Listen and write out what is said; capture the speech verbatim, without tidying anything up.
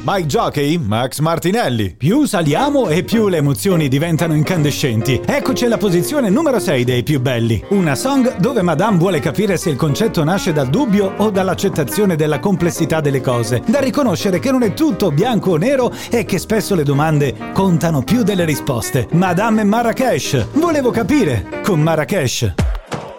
Mike Jockey, Max Martinelli. Più saliamo e più le emozioni diventano incandescenti. Eccoci alla posizione numero sei dei più belli. Una song dove Madame vuole capire se il concetto nasce dal dubbio o dall'accettazione della complessità delle cose. Da riconoscere che non è tutto bianco o nero e che spesso le domande contano più delle risposte. Madame e Marrakesh. Volevo capire con Marrakesh.